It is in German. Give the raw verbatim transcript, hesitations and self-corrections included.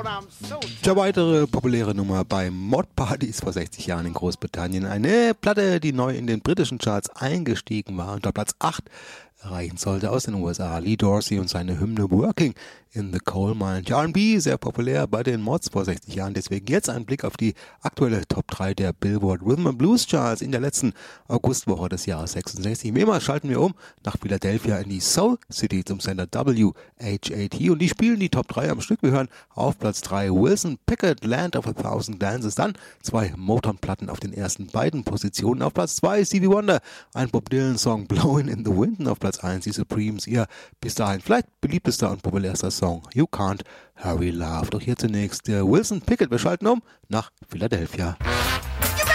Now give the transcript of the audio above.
Eine weitere populäre Nummer bei Mod-Partys vor sechzig Jahren in Großbritannien. Eine Platte, die neu in den britischen Charts eingestiegen war und auf Platz acht erreichen sollte aus den U S A. Lee Dorsey und seine Hymne Working in the Coal Mine. R and B, sehr populär bei den Mods vor sechzig Jahren. Deswegen jetzt ein Blick auf die aktuelle Top drei der Billboard Rhythm and Blues Charts in der letzten Augustwoche des Jahres sechsundsechzig. Wie immer schalten wir um nach Philadelphia in die Soul City zum Sender W H A T und die spielen die Top drei am Stück. Wir hören auf Platz drei Wilson Pickett, Land of a Thousand Dances, dann zwei Motown-Platten auf den ersten beiden Positionen. Auf Platz zwei Stevie Wonder, ein Bob Dylan-Song Blowing in the Wind und auf Platz eins die Supremes, ihr bis dahin vielleicht beliebtester und populärster Song You Can't Hurry Love. Doch hier zunächst der Wilson Pickett. Wir schalten um nach Philadelphia.